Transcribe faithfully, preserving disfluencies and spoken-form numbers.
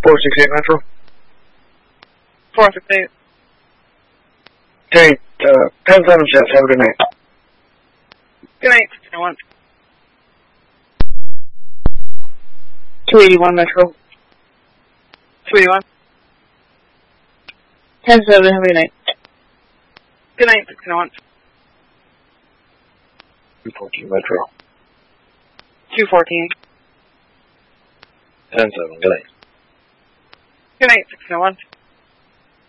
four six eight Metro. four six eight. Okay, uh, ten seven six, have a good night. Good night, six nine one. two eighty-one Metro. two eighty-one. ten seven, have a good night. Good night, six nine one. two fourteen Metro. two fourteen. ten seven, good night. Good night, six nine one.